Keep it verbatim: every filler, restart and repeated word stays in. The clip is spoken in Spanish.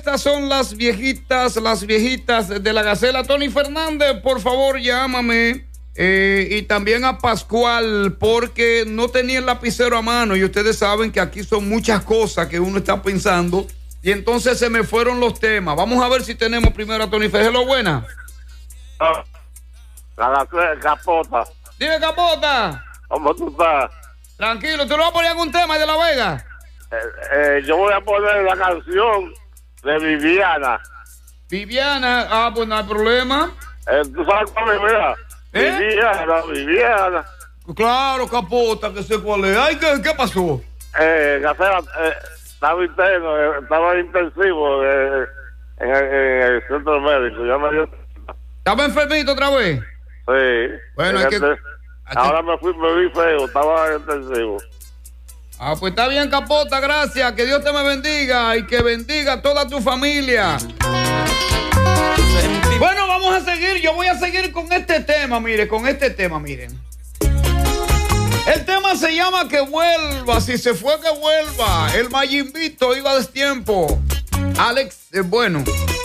estas son las viejitas, las viejitas de la Gacela. Tony Fernández, por favor, llámame. Eh, y también a Pascual, porque no tenía el lapicero a mano y ustedes saben que aquí son muchas cosas que uno está pensando y entonces se me fueron los temas. Vamos a ver si tenemos primero a Tony Fernández. Hello, buena. Oh, la Gacela, Capota. Dime, Capota. ¿Cómo tú estás? Tranquilo, ¿tú no vas a poner algún tema de La Vega? Eh, eh, yo voy a poner la canción de Viviana. Viviana, ah, pues no hay problema. Eh, ¿Tú sabes cuál es, verdad? ¿Eh? Viviana, Viviana. Claro, Capota, que sé cuál es. Ay, ¿qué, qué pasó? Eh, Gacela, eh, estaba interno, eh, estaba intensivo eh, en, el, en el centro médico. Ya me dio... ¿Estaba enfermito otra vez? Sí. Bueno, hay que... Este, ahora me fui, me vi feo, estaba intensivo. Ah, pues está bien, Capota, gracias. Que Dios te me bendiga y que bendiga a toda tu familia. Bueno, vamos a seguir. Yo voy a seguir con este tema, mire, con este tema, miren. El tema se llama Que Vuelva. Si se fue, que vuelva. El Mayimbito iba a destiempo. Alex, eh, bueno.